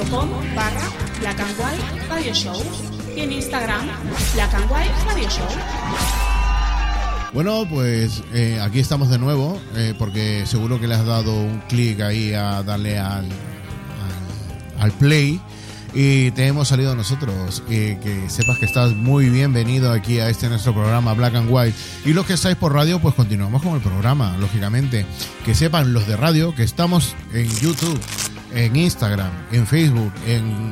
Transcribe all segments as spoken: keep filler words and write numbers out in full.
com barra Black and White Radio Show y en Instagram Black and White Radio Show. Bueno, pues eh, aquí estamos de nuevo, eh, porque seguro que le has dado un clic ahí a darle al, al, al play y te hemos salido nosotros. Eh, que sepas que estás muy bienvenido aquí a este nuestro programa Black and White. Y los que estáis por radio, pues continuamos con el programa, lógicamente. Que sepan los de radio que estamos en YouTube, en Instagram, en Facebook, en...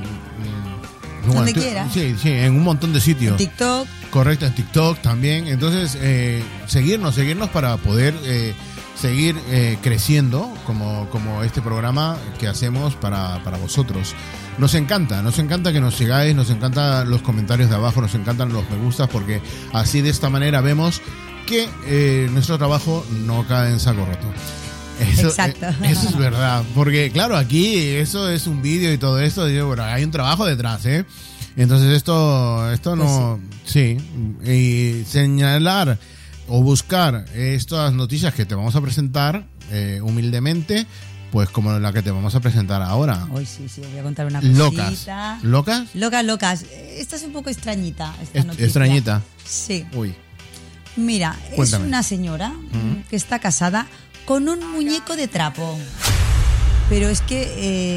Donde no, quiera. Sí, sí, en un montón de sitios. En TikTok. Correcto, en TikTok también. Entonces, eh, seguirnos, seguirnos para poder eh, seguir eh, creciendo como, como este programa que hacemos para, para vosotros. Nos encanta, nos encanta que nos sigáis, nos encantan los comentarios de abajo, nos encantan los me gustas, porque así de esta manera vemos que eh, nuestro trabajo no cae en saco roto. Eso, Exacto. Eh, eso es verdad, porque claro, aquí eso es un vídeo y todo esto, y, bueno, hay un trabajo detrás, ¿eh? Entonces esto, esto no, pues sí. sí, y señalar o buscar estas noticias que te vamos a presentar eh, humildemente, pues como la que te vamos a presentar ahora. Hoy sí, sí, voy a contar una cosita. Locas. ¿Locas? Locas, locas. Esta es un poco extrañita, esta Est- noticia. Extrañita. Sí. Uy. Mira, Cuéntame. es una señora Uh-huh. que está casada con un muñeco de trapo. Pero es que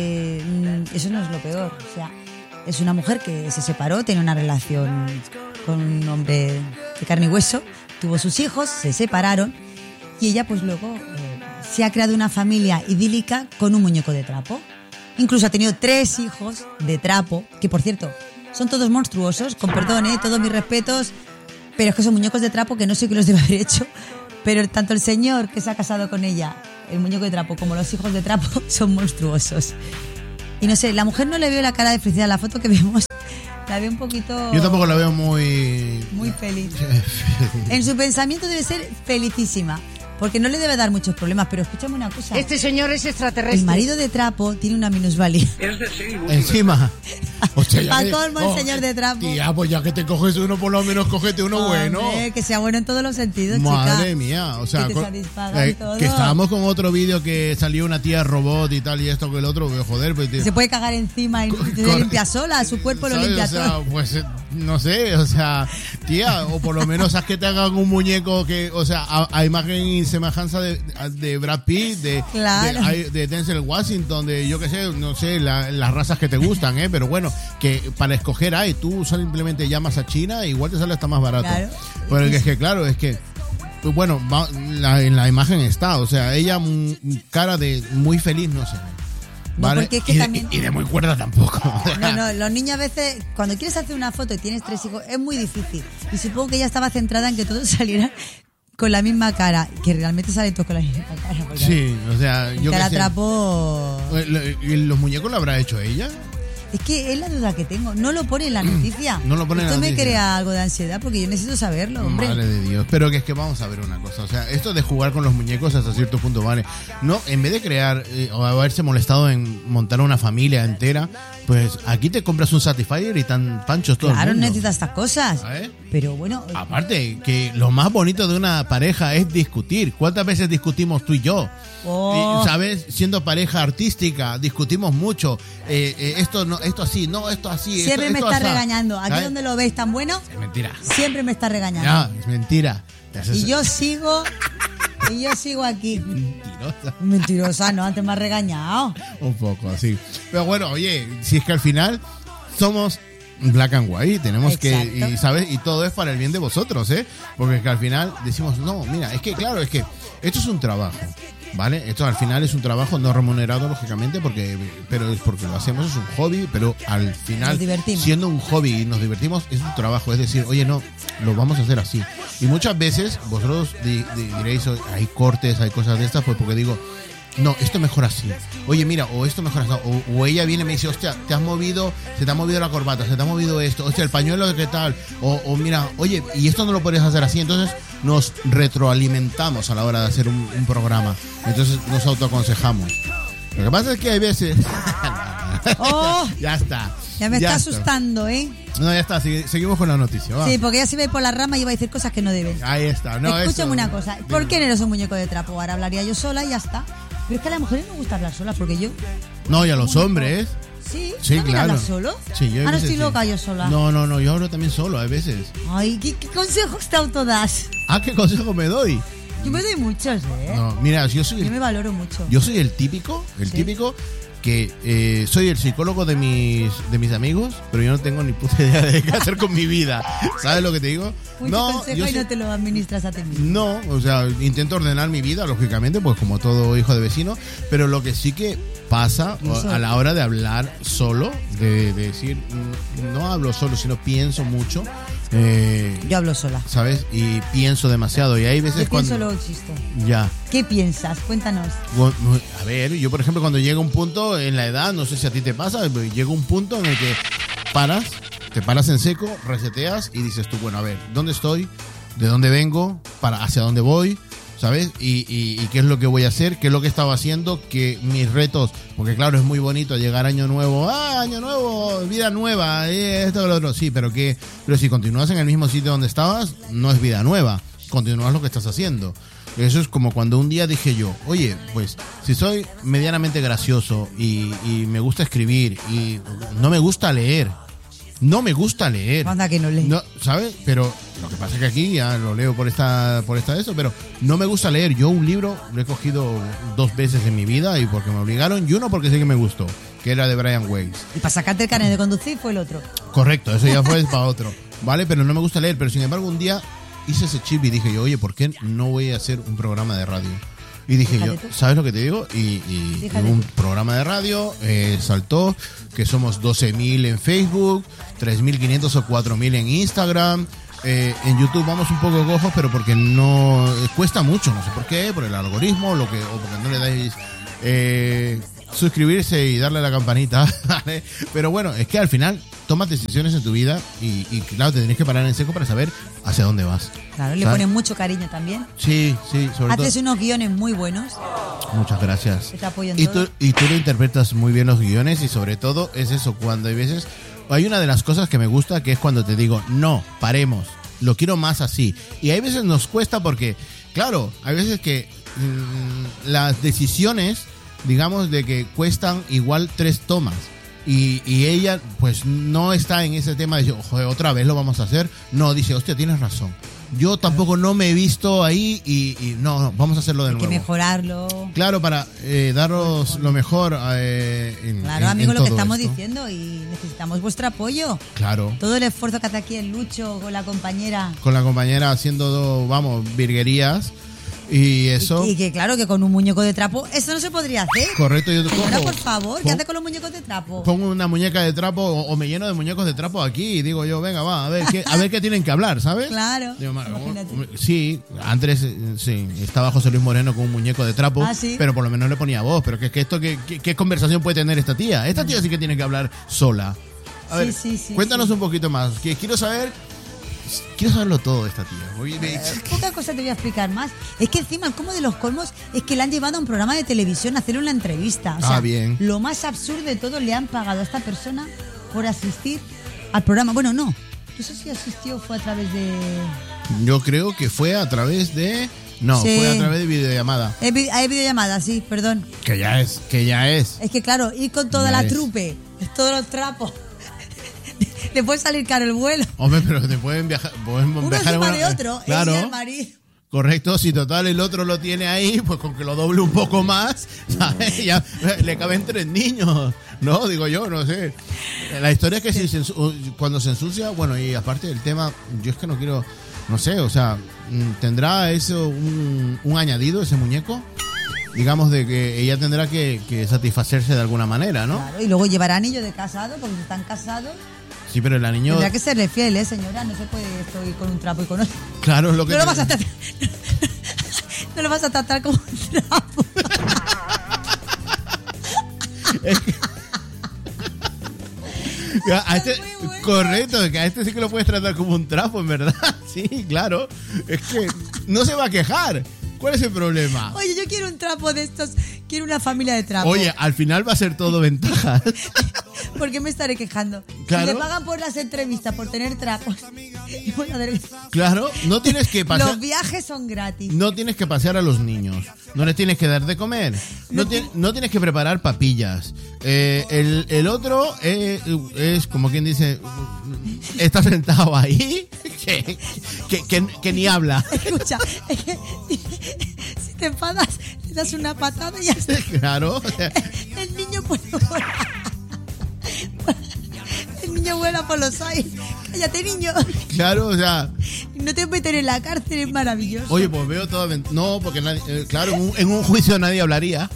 eh, eso no es lo peor. O sea, es una mujer que se separó, tiene una relación con un hombre de carne y hueso, tuvo sus hijos, se separaron y ella pues luego eh, se ha creado una familia idílica con un muñeco de trapo. Incluso ha tenido tres hijos de trapo, que por cierto, son todos monstruosos, con perdón, ¿eh? Todos mis respetos, pero es que son muñecos de trapo que no sé qué los debe haber hecho. Pero tanto el señor que se ha casado con ella, el muñeco de trapo, como los hijos de trapo, son monstruosos. Y no sé, la mujer no le veo la cara de felicidad. La foto que vemos, la veo un poquito... Yo tampoco la veo muy... Muy feliz. En su pensamiento debe ser felicísima, porque no le debe dar muchos problemas. Pero escúchame una cosa. Este señor es extraterrestre. El marido de trapo tiene una minusvalía. Encima. Hostia, ya Pa' que- colmo el señor de trapo. Tía, pues ya que te coges uno, por lo menos cógete uno bueno. Hombre, que sea bueno en todos los sentidos, Madre chica. mía, o sea, Que te con- satisfagan eh, todo. que estábamos con otro vídeo que salió una tía robot y tal y esto que el otro, que joder, pues te- Se puede cagar encima y se Cor- limpia sola, su cuerpo lo ¿sabes? limpia O sea, todo. pues eh, no sé, o sea, tía, o por lo menos haz que te hagan un muñeco que, o sea, a, a imagen y semejanza de, de Brad Pitt, de, Claro. de, de Denzel Washington, de yo qué sé, no sé, la- las razas que te gustan, ¿eh? Pero bueno, que para escoger hay, tú simplemente llamas a China, igual te sale hasta más barato. Claro. Pero es que, claro, es que pues bueno, va- la- en la imagen está, o sea, ella mm, cara de muy feliz no se ve. No, ¿Vale? porque es que y, de, también- y de muy cuerda tampoco. No, no, los niños a veces, cuando quieres hacer una foto y tienes tres hijos, es muy difícil. Y supongo que ella estaba centrada en que todos salieran con la misma cara, que realmente salen todos con la misma cara. porque Sí, o sea, yo te qué la sé. atrapó. ¿Y los muñecos lo habrá hecho ella? Es que es la duda que tengo. No lo pone en la noticia. No lo pone en la Esto me noticia. crea algo de ansiedad porque yo necesito saberlo, hombre. Madre de Dios. Pero que es que vamos a ver una cosa. O sea, esto de jugar con los muñecos hasta cierto punto vale. No, en vez de crear eh, o haberse molestado en montar una familia entera, pues aquí te compras un Satisfyer y tan panchos todo Claro, el mundo. necesitas estas cosas. ¿Sabes? Pero bueno, Aparte, que lo más bonito de una pareja es discutir. ¿Cuántas veces discutimos tú y yo? Oh. Y, ¿sabes? Siendo pareja artística, discutimos mucho. Eh, eh, esto no, esto así, no, esto así. siempre esto, me esto está asá. regañando. Aquí ¿Sabes? donde lo veis tan bueno, Es mentira. siempre me está regañando. Ya, es mentira. Te haces Y yo sigo, y yo sigo aquí. mentirosa. Mentirosa, no, antes me has regañado. Un poco así. Pero bueno, oye, si es que al final somos Black and White, tenemos Exacto. que, y sabes, y todo es para el bien de vosotros, ¿eh? Porque es que al final decimos, no, mira, es que claro, es que esto es un trabajo, ¿vale? Esto al final es un trabajo no remunerado, lógicamente, porque pero es porque lo hacemos, es un hobby, pero al final, Nos divertimos. siendo un hobby y nos divertimos, es un trabajo, es decir, oye, no, lo vamos a hacer así. Y muchas veces vosotros di- di- diréis, hay cortes, hay cosas de estas, pues porque digo, no, esto mejor así. Oye, mira, o esto mejor así. O, o ella viene y me dice, hostia, te has movido, se te ha movido la corbata, se te ha movido esto, hostia, el pañuelo, ¿qué tal? O, o mira, oye, y esto no lo podrías hacer así. Entonces nos retroalimentamos a la hora de hacer un, un programa. Entonces nos autoaconsejamos. Lo que pasa es que hay veces... Oh, ya está. ya me está está. asustando, ¿eh? No, ya está, sigue- seguimos con la noticia. Va. Sí, porque ya se ve por la rama y va a decir cosas que no deben. Ahí está. No, Escúchame eso- una cosa. ¿Por qué no eres un muñeco de trapo? Ahora hablaría yo sola y ya está. Pero es que a las mujeres no gusta hablar solas porque yo... No, y a los hombres... Sí, Sí, ¿también claro. hablas solo? Sí, yo hay Ahora veces estoy sí. loca yo sola. No, no, no, yo hablo también solo, a veces. Ay, ¿qué, qué consejos te autodas? Ah, ¿qué consejo me doy? Yo me doy muchos, ¿eh? No, mira, yo soy Yo el, me valoro mucho. yo soy el típico, el Sí. típico que eh, soy el psicólogo de mis de mis amigos, pero yo no tengo ni puta idea de qué hacer con mi vida. ¿Sabes lo que te digo? Mucho no, consejo yo y soy- no te lo administras a ti mismo. No, o sea, intento ordenar mi vida, lógicamente, pues como todo hijo de vecino, pero lo que sí que pasa Eso. a la hora de hablar solo, de, de decir, mm, no hablo solo, sino pienso mucho, eh, Yo hablo sola. ¿sabes? Y pienso demasiado, y hay veces Yo cuando... pienso, luego existo. Ya. ¿Qué piensas? Cuéntanos. Bueno, a ver, yo por ejemplo cuando llega un punto en la edad, no sé si a ti te pasa, pero llega un punto en el que paras, te paras en seco, reseteas y dices tú, bueno, a ver, ¿dónde estoy? ¿De dónde vengo? ¿Para hacia dónde voy? ¿Sabes? Y, y, y qué es lo que voy a hacer, qué es lo que estaba haciendo, que mis retos, porque claro, es muy bonito llegar año nuevo, ah, año nuevo, vida nueva, eh, esto y lo otro, sí, pero que, pero si continúas en el mismo sitio donde estabas, no es vida nueva, continúas lo que estás haciendo. Eso es como cuando un día dije yo, oye, pues si soy medianamente gracioso y, y me gusta escribir y no me gusta leer, no me gusta leer. Anda que no lees. No, ¿sabes? Pero lo que pasa es que aquí ya lo leo por esta por esta de eso, pero no me gusta leer. Yo un libro lo he cogido dos veces en mi vida y porque me obligaron y uno porque sí que me gustó, que era de Brian Weiss. Y para sacarte el carnet de conducir fue el otro. Correcto, eso ya fue para otro. Vale, pero no me gusta leer, pero sin embargo un día hice ese chip y dije yo, oye, ¿por qué no voy a hacer un programa de radio? Y dije yo, Fíjate tú. ¿sabes lo que te digo? Y, y Fíjate un tú. programa de radio eh, saltó, que somos doce mil en Facebook, tres mil quinientos o cuatro mil en Instagram. Eh, en YouTube vamos un poco cojos, pero porque no eh, cuesta mucho, no sé por qué, por el algoritmo, lo que, o porque no le dais eh, suscribirse y darle a la campanita, ¿vale? Pero bueno, es que al final tomas decisiones en tu vida y, y claro, te tienes que parar en seco para saber hacia dónde vas. Claro, le ¿sabes? ponen mucho cariño también. Sí, sí, sobre Haces todo. unos guiones muy buenos. Muchas gracias. Que te apoyan Y todo. tú, y tú lo interpretas muy bien los guiones y sobre todo es eso, cuando hay veces... Hay una de las cosas que me gusta que es cuando te digo, no, paremos, lo quiero más así. Y hay veces nos cuesta porque, claro, hay veces que mm, las decisiones, digamos, de que cuestan igual tres tomas. Y, y ella, pues, no está en ese tema de decir, joder, otra vez lo vamos a hacer. No, dice, hostia, tienes razón. Yo tampoco no me he visto ahí y, y no, no, vamos a hacerlo de Hay que nuevo. mejorarlo. Claro, para eh, daros lo mejor eh, en, Claro, en- amigos, en lo que todo estamos esto. diciendo y necesitamos vuestro apoyo. Claro. Todo el esfuerzo que hace aquí el Lucho con la compañera. Con la compañera haciendo, vamos, virguerías y eso. Y, y que claro, que con un muñeco de trapo, eso no se podría hacer. Correcto, yo te Señora, cojo, por favor, ¿qué pon- hace con los muñecos de trapo? pongo una muñeca de trapo o, o me lleno de muñecos de trapo aquí y digo yo, venga, va, a ver qué, a ver qué tienen que hablar, ¿sabes? Claro, Digo, ma- imagínate. hombre, sí, antes eh, sí, estaba José Luis Moreno con un muñeco de trapo, Ah, ¿sí? pero por lo menos le ponía voz. Pero que es que esto, ¿qué, qué, qué conversación puede tener esta tía? Esta tía sí que tiene que hablar sola. A Sí, ver, sí, sí, cuéntanos sí. un poquito más, que quiero saber, quiero saberlo todo de esta tía. Oye, me- Poca cosa te voy a explicar más. Es que encima, el colmo de los colmos es que le han llevado a un programa de televisión a hacer una entrevista. O sea, Ah, bien. lo más absurdo de todo, le han pagado a esta persona por asistir al programa. Bueno, no. No sé si asistió o fue a través de... Yo creo que fue a través de... No, Sí. fue a través de videollamada. Hay vi- hay videollamada, sí, perdón. Que ya es, que ya es. Es que claro, ir con toda Ya la es. trupe, todos los trapos, le puede salir caro el vuelo. Hombre, pero te pueden viajar, pueden Uno viajar en encima una- de otro, Claro. ella y el marido. Correcto, si total el otro lo tiene ahí, pues con que lo doble un poco más, ¿sabes? Ya le caben tres niños, ¿no? Digo yo, no sé. La historia es que si se ensu- cuando se ensucia, bueno, y aparte del tema, yo es que no quiero, no sé, o sea, mm, ¿tendrá eso un, un añadido, ese muñeco? Digamos de que ella tendrá que, que satisfacerse de alguna manera, ¿no? Claro, y luego llevará anillo de casado, porque si están casados, Sí, pero el anillo, tendrá que serle fiel, ¿eh, señora? No se puede esto ir con un trapo y con otro. claro, es lo que... No lo te- vas a tratar, no lo vas a tratar como un trapo. A este, Es muy bueno. correcto, que a este sí que lo puedes tratar como un trapo, en verdad. Sí, claro. Es que no se va a quejar. ¿Cuál es el problema? Oye, yo quiero un trapo de estos, quiero una familia de trapos. Oye, al final va a ser todo ventaja. ¿Por qué me estaré quejando? Claro. Si le pagan por las entrevistas, por tener trapos. Y por hacer- Claro, no tienes que pasear, Los viajes son gratis. no tienes que pasear a los niños, no les tienes que dar de comer, no, No ti- no tienes que preparar papillas. Eh, el, el otro eh, es como quien dice, está sentado ahí, que, que, que, que ni habla. Escucha, es que si te enfadas, le das una patada y ya está. Claro, o sea, El niño puede volar. El niño vuela por los aires. Cállate, niño. claro, o sea, No te meten en la cárcel, es maravilloso. oye, pues veo todo. No, porque nadie, eh, claro, en un, en un juicio nadie hablaría.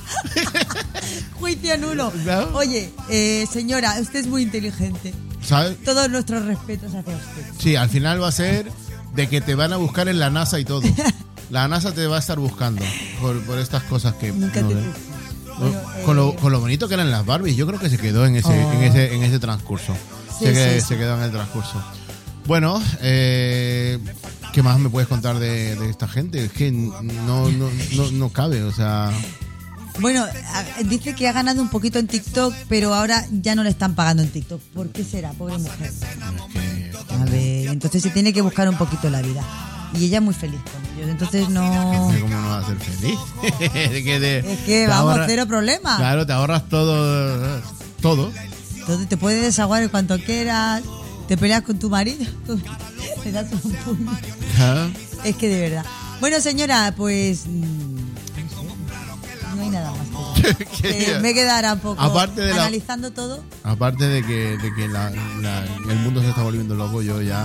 Juicio nulo. Claro. Oye, eh, señora, usted es muy inteligente. ¿Sabes? Todos nuestros respetos hacia usted. Sí, al final va a ser de que te van a buscar en la NASA y todo. La NASA te va a estar buscando por, por estas cosas que Nunca no te ve. preocupes. Bueno, con, lo, eh, con lo bonito que eran las Barbies, yo creo que se quedó en ese, Oh. en ese, en ese transcurso. Sí, se, que- sí, sí. se quedó en el transcurso. Bueno, eh, ¿qué más me puedes contar de, de esta gente? Es que no, no, no, no cabe, o sea. Bueno, a- dice que ha ganado un poquito en TikTok, pero ahora ya no le están pagando en TikTok. ¿Por qué será, pobre mujer? Es que, A ver, entonces se tiene que buscar un poquito la vida. Y ella es muy feliz con ellos, entonces no... ¿cómo no vas a ser feliz? Es que, te- Es que te vamos, ahorras- cero problema. Claro, te ahorras todo. Todo. Entonces te puedes desahogar en cuanto quieras, te peleas con tu marido, te das un puño. Claro. Es que de verdad. Bueno, señora, pues... mm, no sé, no hay nada más que decir. Que- Eh, me quedará un poco Aparte de la- analizando todo. Aparte de que, de que la- la- el mundo se está volviendo loco, yo ya.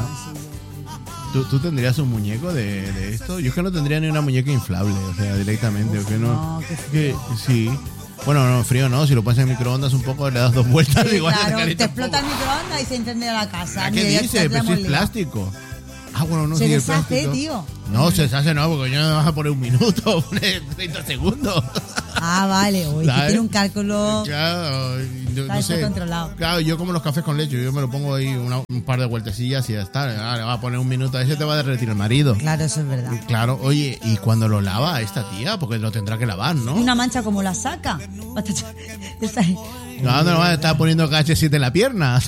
¿Tú, tú tendrías un muñeco de, de esto? Yo es que no tendría ni una muñeca inflable, o sea, directamente. Uf, o que no, no, qué que, frío. sí. Bueno, no, frío no. Si lo pones en microondas un poco, le das dos vueltas. Sí, igual se claro, calienta te un explota el poco. microondas y se incendia la casa. ¿A Mira, ¿Qué ya dices? te Pero hemos si es liado. plástico. Ah, bueno, no Se sí, es deshace, plástico. tío. No, se deshace no, porque yo no me vas a poner un minuto, poner treinta segundos. Ah, vale. Oye, que ¿Sabes? tiene un cálculo... Claro, yo, Está no esto sé. controlado. Claro, yo como los cafés con leche, yo me lo pongo ahí una- un par de vueltecillas y ya está. Ah, le va a poner un minuto, a ese te va a derretir el marido. Claro, eso es verdad. Claro, oye, ¿y cuando lo lava esta tía? Porque lo tendrá que lavar, ¿no? Una mancha como la saca. Está ahí. No, no va a estar poniendo K H siete en la pierna.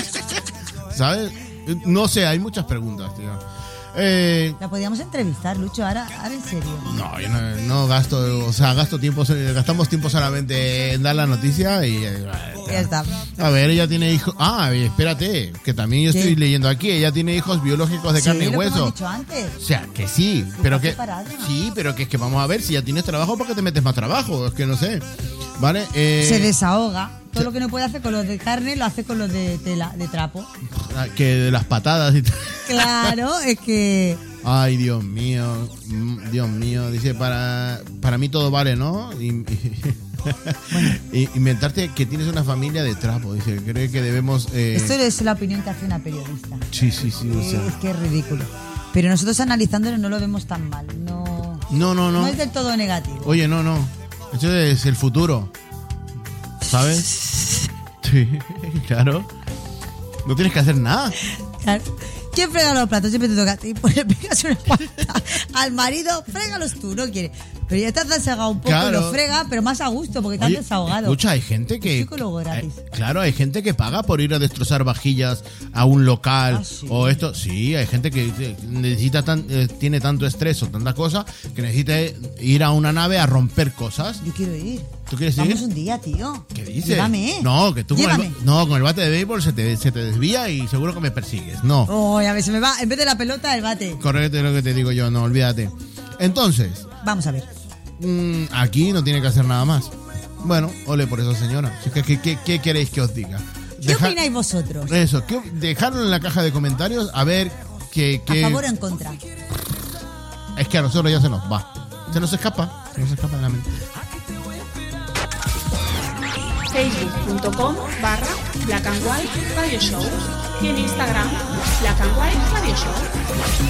¿Sabes? No sé, hay muchas preguntas, tío. Eh, La podíamos entrevistar, Lucho, ahora, ahora en serio. no, yo no, no gasto, o sea, gasto tiempo, gastamos tiempo solamente en dar la noticia y eh, Ya está. a ver, ella tiene hijos. Ah, espérate, que también yo ¿Qué? estoy leyendo aquí. Ella tiene hijos biológicos de Sí, carne y lo que hueso. hemos dicho antes. O sea, que sí, pero que. separado. Sí, pero que es que vamos a ver si ya tienes trabajo, ¿por qué te metes más trabajo? Es que no sé. ¿Vale? Eh, Se desahoga. Todo lo que no puede hacer con los de carne lo hace con los de tela, de trapo. que de las patadas y tal. Claro, es que... Ay, Dios mío. mm, Dios mío. Dice, para, para mí todo vale, ¿no? Y- y- inventarte que tienes una familia de trapo. Dice, cree que debemos. eh, Esto es la opinión que hace una periodista. Sí, sí, sí. O sea, Es que es ridículo. Pero nosotros analizándolo no lo vemos tan mal. No, no, no, no no. es del todo negativo. Oye, no, no. Eso es el futuro. ¿Sabes? Sí, claro. No tienes que hacer nada. Claro. ¿Quién frega los platos? Siempre te toca a ti. Pues le pegas una cuarta al marido, frégalos tú, no quiere. Pero ya estás desahogado un poco y Claro. lo frega, pero más a gusto, porque te has Oye, desahogado. escucha, hay gente que. Psicólogo gratis. eh, claro, hay gente que paga por ir a destrozar vajillas a un local Ah, ¿sí? o esto. Sí, hay gente que eh, necesita tan, eh, tiene tanto estrés o tanta cosa que necesita ir a una nave a romper cosas. Yo quiero ir. ¿Tú quieres ir? Vamos un día, tío. ¿Qué dices? Llévame. No, que tú con el, Llévame. ba- no, con el bate de béisbol se te, se te desvía y seguro que me persigues. No. Oh, a ver, se me va, en vez de la pelota, el bate. Correcto es lo que te digo yo, no, olvídate. Entonces, Vamos a ver. mm, aquí no tiene que hacer nada más. Bueno, ole por eso, señora. Si es que- ¿Qué, qué, qué queréis que os diga? ¿Qué Deja- opináis vosotros? Eso, ¿qué- dejadlo en la caja de comentarios a ver qué... ¿A qué- favor o en contra? Es que a nosotros ya se nos va. Se nos escapa. Se nos escapa de la mente. facebook.com barra Black and White Radio Show y en Instagram Black and White Radio Show.